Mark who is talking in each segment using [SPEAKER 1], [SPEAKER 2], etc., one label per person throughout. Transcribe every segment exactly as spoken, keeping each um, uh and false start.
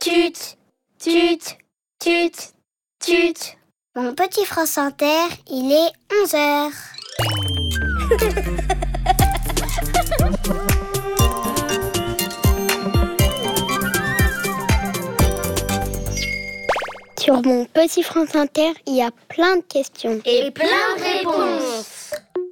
[SPEAKER 1] Tut, tut, tut, tut.
[SPEAKER 2] Mon petit France Inter, il est onze heures. Sur mon petit France Inter, il y a plein de questions.
[SPEAKER 1] Et plein de réponses.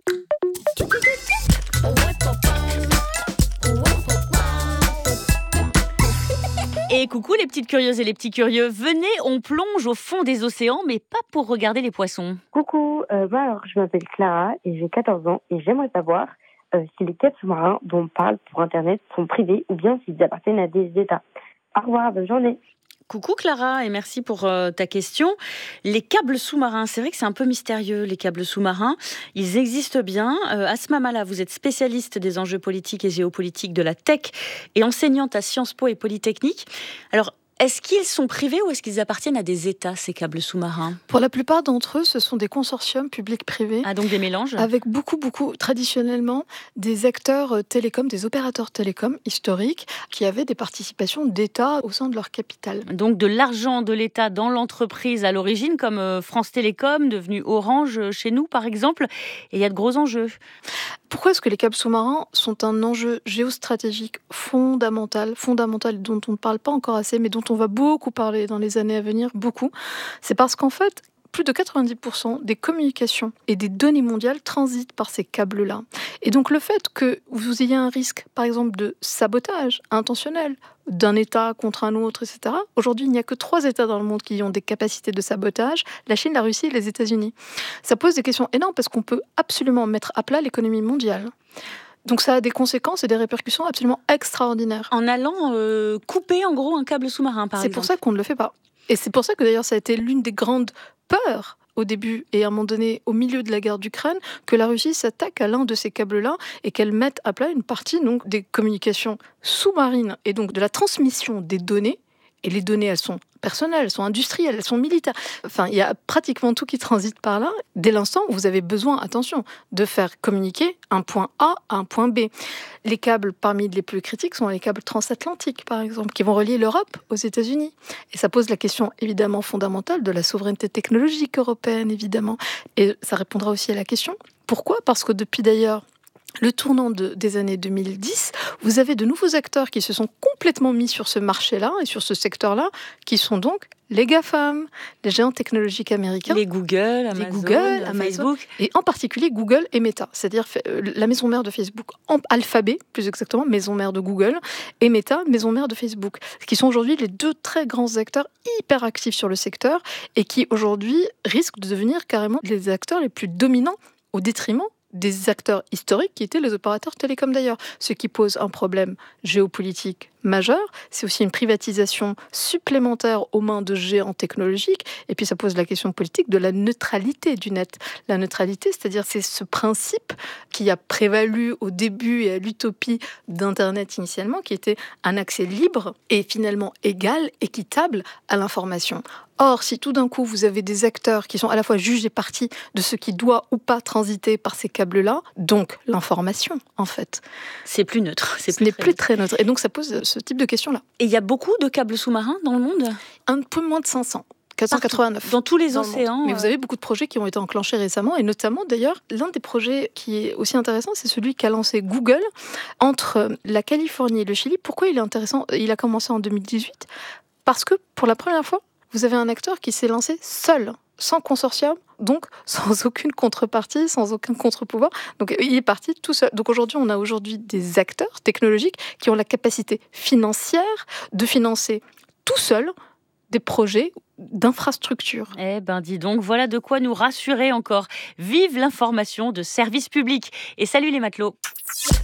[SPEAKER 3] Et coucou les petites curieuses et les petits curieux, venez, on plonge au fond des océans, mais pas pour regarder les poissons.
[SPEAKER 4] Coucou, euh, moi alors je m'appelle Clara et j'ai quatorze ans et j'aimerais savoir euh, si les câbles sous-marins dont on parle pour Internet sont privés ou bien s'ils appartiennent à des États. Au revoir, bonne journée.
[SPEAKER 3] Coucou Clara et merci pour euh, ta question. Les câbles sous-marins, c'est vrai que c'est un peu mystérieux les câbles sous-marins. Ils existent bien. Euh, Asma Mala, vous êtes spécialiste des enjeux politiques et géopolitiques de la tech et enseignante à Sciences Po et Polytechnique. Alors, est-ce qu'ils sont privés ou est-ce qu'ils appartiennent à des États, ces câbles sous-marins ?
[SPEAKER 5] Pour la plupart d'entre eux, ce sont des consortiums publics-privés.
[SPEAKER 3] Ah, donc des mélanges ?
[SPEAKER 5] Avec beaucoup, beaucoup, traditionnellement, des acteurs télécoms, des opérateurs télécoms historiques qui avaient des participations d'État au sein de leur capital.
[SPEAKER 3] Donc de l'argent de l'État dans l'entreprise à l'origine, comme France Télécom, devenu Orange chez nous, par exemple. Et il y a de gros enjeux.
[SPEAKER 5] Pourquoi est-ce que les câbles sous-marins sont un enjeu géostratégique fondamental, fondamental dont on ne parle pas encore assez, mais dont on va beaucoup parler dans les années à venir, beaucoup. C'est parce qu'en fait, plus de quatre-vingt-dix pour cent des communications et des données mondiales transitent par ces câbles-là. Et donc le fait que vous ayez un risque, par exemple, de sabotage intentionnel d'un État contre un autre, et cetera. Aujourd'hui, il n'y a que trois États dans le monde qui ont des capacités de sabotage, la Chine, la Russie et les États-Unis. Ça pose des questions énormes parce qu'on peut absolument mettre à plat l'économie mondiale. Donc ça a des conséquences et des répercussions absolument extraordinaires.
[SPEAKER 3] En allant euh, couper en gros un câble sous-marin, par
[SPEAKER 5] C'est
[SPEAKER 3] exemple.
[SPEAKER 5] pour ça qu'on ne le fait pas. Et c'est pour ça que d'ailleurs ça a été l'une des grandes peurs au début et à un moment donné au milieu de la guerre d'Ukraine, que la Russie s'attaque à l'un de ces câbles-là et qu'elle mette à plat une partie donc, des communications sous-marines et donc de la transmission des données. Et les données, elles sont personnelles, elles sont industrielles, elles sont militaires. Enfin, il y a pratiquement tout qui transite par là, dès l'instant où vous avez besoin, attention, de faire communiquer un point A à un point B. Les câbles parmi les plus critiques sont les câbles transatlantiques, par exemple, qui vont relier l'Europe aux États-Unis. Et ça pose la question évidemment fondamentale de la souveraineté technologique européenne, évidemment. Et ça répondra aussi à la question, pourquoi ? Parce que depuis d'ailleurs le tournant de, des années deux mille dix, vous avez de nouveaux acteurs qui se sont complètement mis sur ce marché-là et sur ce secteur-là, qui sont donc les GAFAM, les géants technologiques américains.
[SPEAKER 3] Les Google, Amazon,
[SPEAKER 5] les Google, Amazon,
[SPEAKER 3] Facebook.
[SPEAKER 5] Et en particulier Google et Meta, c'est-à-dire la maison mère de Facebook, en Alphabet, plus exactement, maison mère de Google, et Meta, maison mère de Facebook, qui sont aujourd'hui les deux très grands acteurs hyper actifs sur le secteur et qui aujourd'hui risquent de devenir carrément les acteurs les plus dominants au détriment des acteurs historiques qui étaient les opérateurs télécoms d'ailleurs, ce qui pose un problème géopolitique majeur. C'est aussi une privatisation supplémentaire aux mains de géants technologiques. Et puis ça pose la question politique de la neutralité du net. La neutralité, c'est-à-dire c'est ce principe qui a prévalu au début et à l'utopie d'Internet initialement, qui était un accès libre et finalement égal, équitable à l'information. Or, si tout d'un coup, vous avez des acteurs qui sont à la fois juges et parties de ce qui doit ou pas transiter par ces câbles-là, donc l'information, en fait.
[SPEAKER 3] C'est plus neutre. C'est
[SPEAKER 5] ce
[SPEAKER 3] plus
[SPEAKER 5] n'est
[SPEAKER 3] très
[SPEAKER 5] plus
[SPEAKER 3] neutre.
[SPEAKER 5] très neutre. Et donc, ça pose ce type de questions-là.
[SPEAKER 3] Et il y a beaucoup de câbles sous-marins dans le monde ?
[SPEAKER 5] Un peu moins de cinq cents. quatre cent quatre-vingt-neuf.
[SPEAKER 3] Dans tous les
[SPEAKER 5] dans
[SPEAKER 3] océans.
[SPEAKER 5] Mais vous avez beaucoup de projets qui ont été enclenchés récemment, et notamment d'ailleurs, l'un des projets qui est aussi intéressant, c'est celui qu'a lancé Google entre la Californie et le Chili. Pourquoi il est intéressant ? Il a commencé en deux mille dix-huit, parce que pour la première fois, vous avez un acteur qui s'est lancé seul, sans consortium, donc sans aucune contrepartie, sans aucun contre-pouvoir. Donc il est parti tout seul. Donc aujourd'hui, on a aujourd'hui des acteurs technologiques qui ont la capacité financière de financer tout seul des projets d'infrastructure.
[SPEAKER 3] Eh ben dis donc, voilà de quoi nous rassurer encore. Vive l'information de service public. Et salut les matelots.